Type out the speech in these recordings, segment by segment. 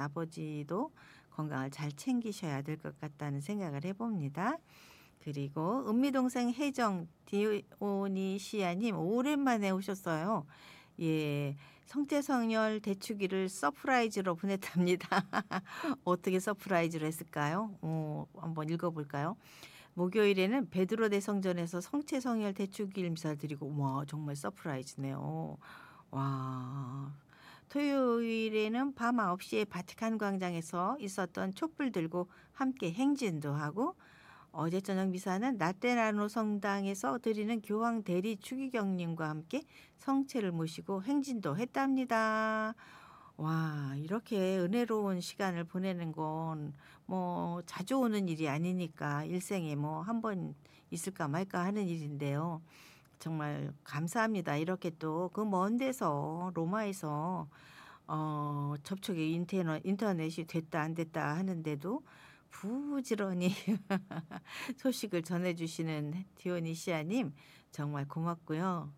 아버지도 건강을 잘 챙기셔야 될 것 같다는 생각을 해 봅니다. 그리고 은미동생 혜정 디오니시아님 오랜만에 오셨어요. 예. 성태성열 대축일을 서프라이즈로 보냈답니다. 어떻게 서프라이즈로 했을까요? 한번 읽어 볼까요? 목요일에는 베드로 대성전에서 성체성열 대축일 미사를 드리고 와 정말 서프라이즈네요. 와. 토요일에는 밤 9 시에 바티칸 광장에서 있었던 촛불 들고 함께 행진도 하고 어제 저녁 미사는 라테라노 성당에서 드리는 교황 대리 추기경님과 함께 성체를 모시고 행진도 했답니다. 와 이렇게 은혜로운 시간을 보내는 건 뭐 자주 오는 일이 아니니까 일생에 뭐 한 번 있을까 말까 하는 일인데요. 정말 감사합니다. 이렇게 또 그 먼 데서 로마에서 접촉이 인터넷이 됐다 안 됐다 하는데도 부지런히 소식을 전해 주시는 디오니시아님 정말 고맙고요.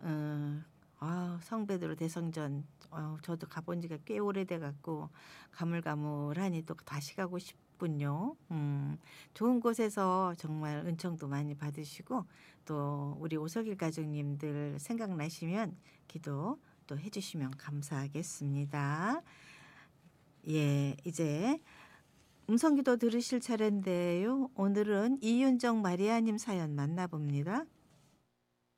성 베드로 대성전 저도 가본 지가 꽤 오래돼 갖고 가물가물하니 또 다시 가고 싶군요. 좋은 곳에서 정말 은총도 많이 받으시고 또 우리 오석일 가족님들 생각나시면 기도 또 해 주시면 감사하겠습니다. 예. 이제 음성기도 들으실 차례인데요. 오늘은 이윤정 마리아님 사연 만나 봅니다.